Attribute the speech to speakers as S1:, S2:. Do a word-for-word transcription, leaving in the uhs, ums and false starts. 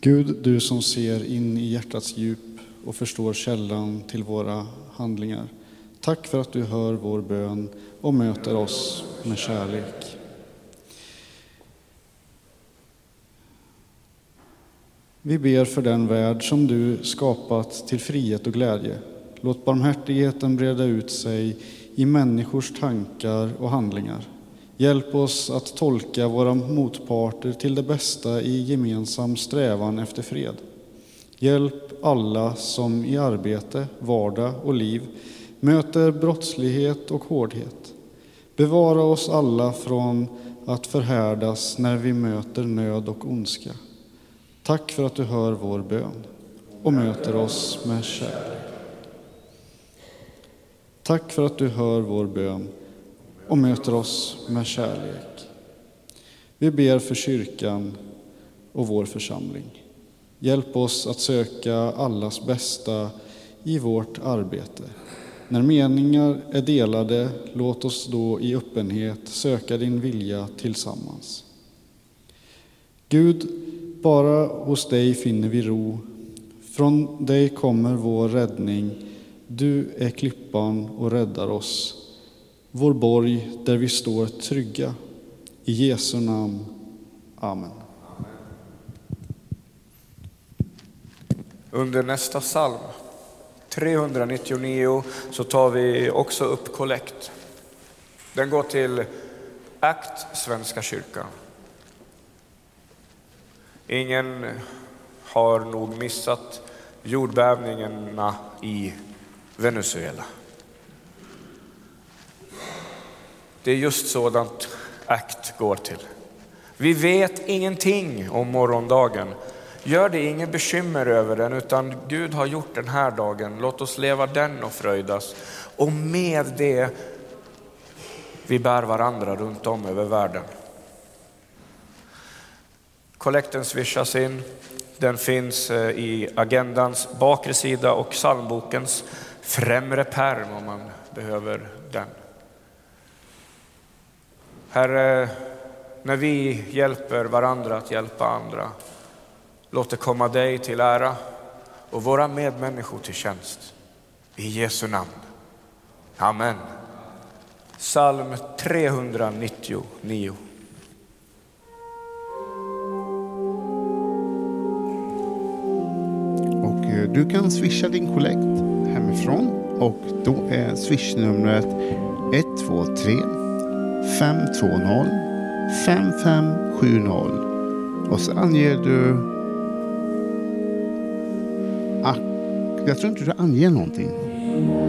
S1: Gud, du som ser in i hjärtats djup och förstår källan till våra handlingar. Tack för att du hör vår bön och möter oss med kärlek. Vi ber för den värld som du skapat till frihet och glädje. Låt barmhärtigheten breda ut sig i människors tankar och handlingar. Hjälp oss att tolka våra motparter till det bästa i gemensam strävan efter fred. Hjälp alla som i arbete, vardag och liv möter brottslighet och hårdhet. Bevara oss alla från att förhärdas när vi möter nöd och ondska. Tack för att du hör vår bön och möter oss med kärlek. Tack för att du hör vår bön och möter oss med kärlek. Vi ber för kyrkan och vår församling. Hjälp oss att söka allas bästa i vårt arbete. När meningar är delade, låt oss då i öppenhet söka din vilja tillsammans. Gud, bara hos dig finner vi ro. Från dig kommer vår räddning. Du är klippan och räddar oss. Vår borg där vi står trygga. I Jesu namn. Amen.
S2: Under nästa psalm, trehundranittionio, så tar vi också upp kollekt. Den går till Act Svenska kyrkan. Ingen har nog missat jordbävningarna i Venezuela. Det är just sådant Act går till. Vi vet ingenting om morgondagen. Gör det ingen bekymmer över den, utan Gud har gjort den här dagen. Låt oss leva den och fröjdas. Och med det vi bär varandra runt om över världen. Kollekten swishas in. Den finns i agendans bakre sida och psalmbokens främre pärm om man behöver den. Herre, när vi hjälper varandra att hjälpa andra, låt det komma dig till ära och våra medmänniskor till tjänst. I Jesu namn. Amen. Psalm trehundranittionio.
S3: Och du kan swisha din kollekt hemifrån, och då är swishnumret ett två tre fem två noll fem fem sju noll. Och så anger du ah, jag tror inte du anger någonting.